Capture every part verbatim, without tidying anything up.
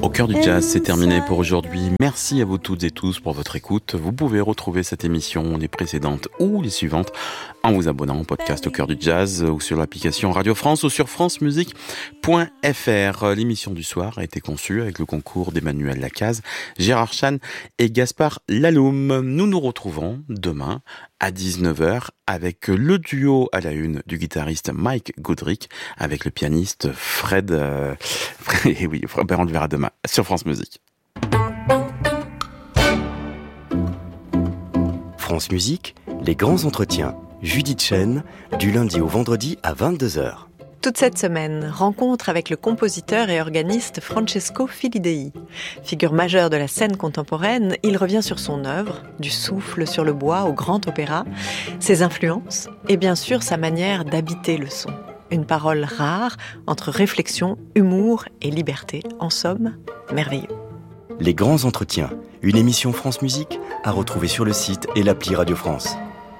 Au cœur du jazz, c'est terminé pour aujourd'hui. Merci à vous toutes et tous pour votre écoute. Vous pouvez retrouver cette émission, les précédentes ou les suivantes, en vous abonnant au podcast Au cœur du jazz ou sur l'application Radio France ou sur france musique point f r. L'émission du soir a été conçue avec le concours d'Emmanuel Lacaze, Gérard Chan et Gaspard Laloum. Nous nous retrouvons demain à dix-neuf heures avec le duo à la une du guitariste Mike Goodrick avec le pianiste Fred... Euh, et oui, ben on le verra demain sur France Musique. France Musique, les grands entretiens. Judith Chen, du lundi au vendredi à vingt-deux heures. Toute cette semaine, rencontre avec le compositeur et organiste Francesco Filidei. Figure majeure de la scène contemporaine, il revient sur son œuvre, du souffle sur le bois au grand opéra, ses influences et bien sûr sa manière d'habiter le son. Une parole rare entre réflexion, humour et liberté. En somme, merveilleux. Les grands entretiens, une émission France Musique à retrouver sur le site et l'appli Radio France.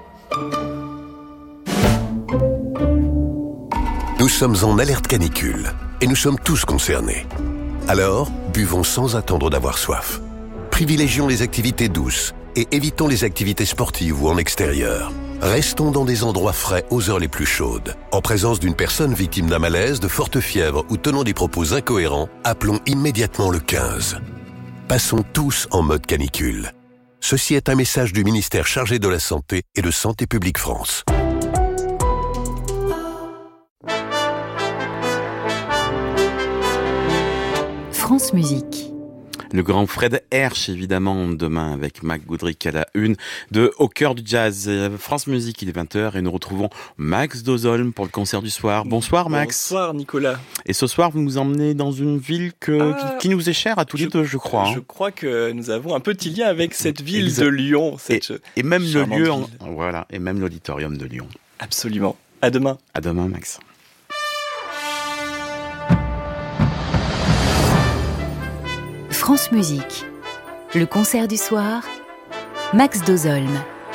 Nous sommes en alerte canicule et nous sommes tous concernés. Alors, buvons sans attendre d'avoir soif. Privilégions les activités douces et évitons les activités sportives ou en extérieur. Restons dans des endroits frais aux heures les plus chaudes. En présence d'une personne victime d'un malaise, de forte fièvre ou tenant des propos incohérents, appelons immédiatement le quinze. Passons tous en mode canicule. Ceci est un message du ministère chargé de la Santé et de Santé publique France. France Musique. Le grand Fred Hersch, évidemment, demain avec Mike Goodrick à la une de Au cœur du jazz. France Musique, il est vingt heures et nous retrouvons Max Dozolm pour le concert du soir. Bonsoir Max. Bonsoir Nicolas. Et ce soir, vous nous emmenez dans une ville que, ah, qui, qui nous est chère à tous je, les deux, je crois. Je crois que nous avons un petit lien avec cette ville Exact. de Lyon. Cette et, et même le lieu, en, voilà, et même l'auditorium de Lyon. Absolument. À demain. À demain Max. France Musique, le concert du soir, Max Dozolm.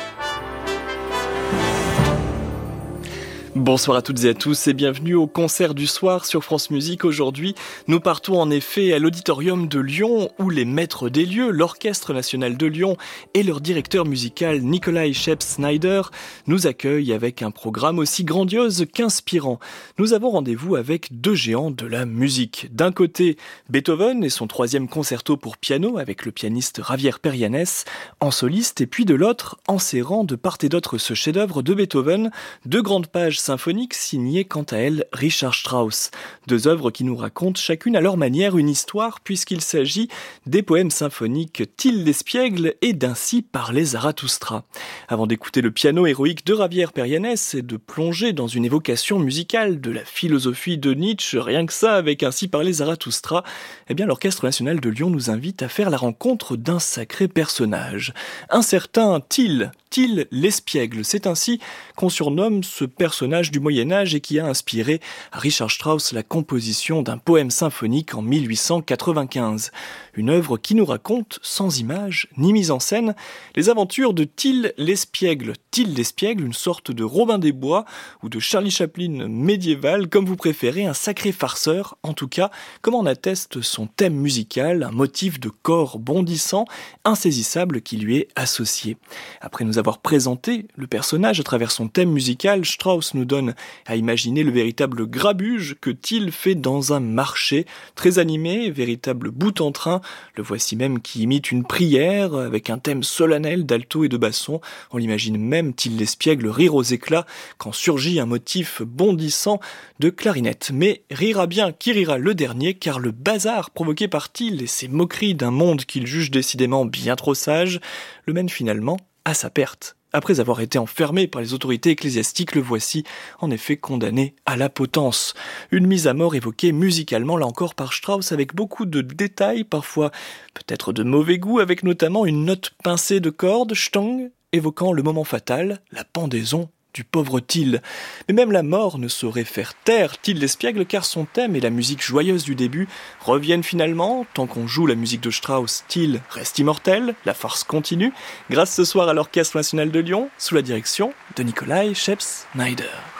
Bonsoir à toutes et à tous et bienvenue au concert du soir sur France Musique. Aujourd'hui, nous partons en effet à l'auditorium de Lyon où les maîtres des lieux, l'Orchestre National de Lyon et leur directeur musical Nikolai Scheps-Snyder nous accueillent avec un programme aussi grandiose qu'inspirant. Nous avons rendez-vous avec deux géants de la musique. D'un côté, Beethoven et son troisième concerto pour piano avec le pianiste Javier Perianes en soliste et puis de l'autre, en serrant de part et d'autre ce chef-d'œuvre de Beethoven, deux grandes pages symphonique signée quant à elle Richard Strauss. Deux œuvres qui nous racontent chacune à leur manière une histoire puisqu'il s'agit des poèmes symphoniques Till d'Espiègle et d'Ainsi parlait Zarathustra. Avant d'écouter le piano héroïque de Javier Perianes et de plonger dans une évocation musicale de la philosophie de Nietzsche, rien que ça avec Ainsi parlait Zarathustra, eh bien l'Orchestre National de Lyon nous invite à faire la rencontre d'un sacré personnage. Un certain Till, Till l'Espiègle, c'est ainsi qu'on surnomme ce personnage du Moyen-Âge et qui a inspiré à Richard Strauss la composition d'un poème symphonique en mille huit cent quatre-vingt-quinze. Une œuvre qui nous raconte, sans images ni mise en scène, les aventures de Till l'Espiègle. Till l'Espiègle, une sorte de Robin des Bois ou de Charlie Chaplin médiéval, comme vous préférez, un sacré farceur, en tout cas, comme en atteste son thème musical, un motif de corps bondissant, insaisissable qui lui est associé. Après nous avoir présenté le personnage à travers son thème musical, Strauss nous donne à imaginer le véritable grabuge que Till fait dans un marché, très animé, véritable boute-en-train, le voici même qui imite une prière avec un thème solennel d'alto et de basson. On l'imagine même Till l'Espiègle rire aux éclats quand surgit un motif bondissant de clarinette. Mais rira bien qui rira le dernier, car le bazar provoqué par Till et ses moqueries d'un monde qu'il juge décidément bien trop sage le mène finalement à sa perte. Après avoir été enfermé par les autorités ecclésiastiques, le voici en effet condamné à la potence. Une mise à mort évoquée musicalement, là encore par Strauss, avec beaucoup de détails, parfois peut-être de mauvais goût, avec notamment une note pincée de cordes, Stang, évoquant le moment fatal, la pendaison du pauvre Till. Mais même la mort ne saurait faire taire Till l'Espiègle, car son thème et la musique joyeuse du début reviennent finalement. Tant qu'on joue la musique de Strauss, Till reste immortel, la farce continue, grâce ce soir à l'Orchestre National de Lyon, sous la direction de Nikolai Scheps-Snyder.